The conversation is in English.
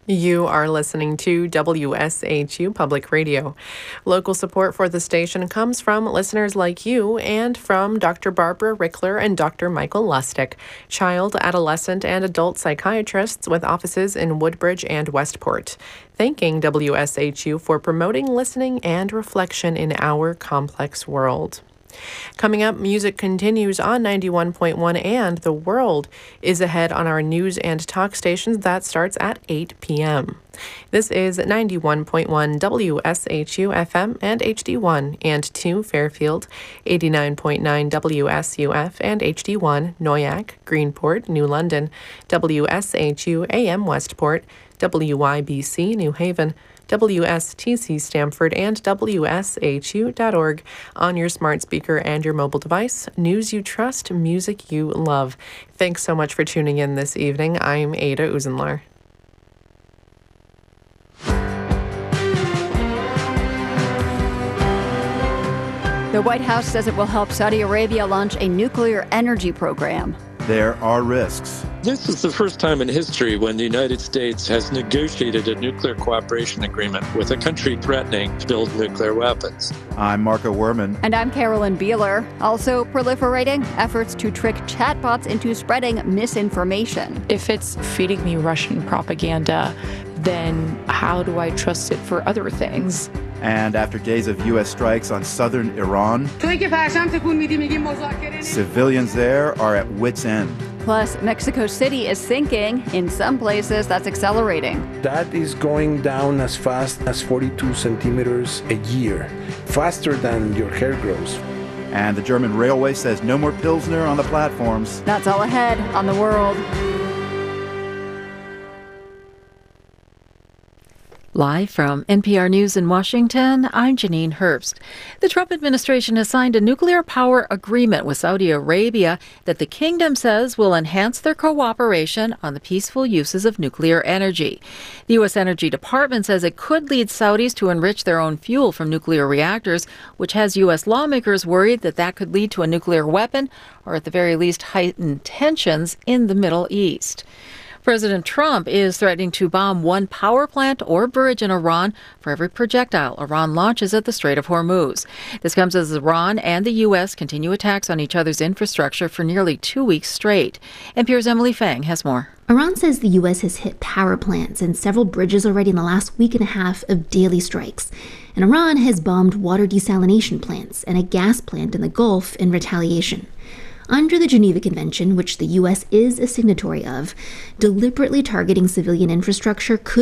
You are listening to WSHU Public Radio. Local support for the station comes from listeners like you and from Dr. Barbara Rickler and Dr. Michael Lustig, child, adolescent, and adult psychiatrists with offices in Woodbridge and Westport, thanking WSHU for promoting listening and reflection in our complex world. Coming up, music continues on 91.1, and The World is ahead on our news and talk stations. That starts at 8 p.m. This is 91.1 WSHU FM and HD1, and 2 Fairfield, 89.9 WSUF and HD1, Noyac, Greenport, New London, WSHU AM Westport, WYBC New Haven, WSTC Stamford, and WSHU.org on your smart speaker and your mobile device. News you trust, music you love. Thanks so much for tuning in this evening. I'm Ada Uzenlar. The White House says it will help Saudi Arabia launch a nuclear energy program. There are risks. This is the first time in history when the United States has negotiated a nuclear cooperation agreement with a country threatening to build nuclear weapons. I'm Marco Werman. And I'm Carolyn Beeler. Also proliferating efforts to trick chatbots into spreading misinformation. If it's feeding me Russian propaganda, then how do I trust it for other things? And after days of U.S. strikes on southern Iran, civilians there are at wit's end. Plus, Mexico City is sinking. In some places, that's accelerating. That is going down as fast as 42 centimeters a year, faster than your hair grows. And the German railway says no more Pilsner on the platforms. That's all ahead on The World. Live from NPR News in Washington, I'm Janine Herbst. The Trump administration has signed a nuclear power agreement with Saudi Arabia that the kingdom says will enhance their cooperation on the peaceful uses of nuclear energy. The U.S. Energy Department says it could lead Saudis to enrich their own fuel from nuclear reactors, which has U.S. lawmakers worried that that could lead to a nuclear weapon or at the very least heightened tensions in the Middle East. President Trump is threatening to bomb one power plant or bridge in Iran for every projectile Iran launches at the Strait of Hormuz. This comes as Iran and the U.S. continue attacks on each other's infrastructure for nearly 2 weeks straight. NPR's Emily Fang has more. Iran says the U.S. has hit power plants and several bridges already in the last week and a half of daily strikes. And Iran has bombed water desalination plants and a gas plant in the Gulf in retaliation. Under the Geneva Convention, which the U.S. is a signatory of, deliberately targeting civilian infrastructure could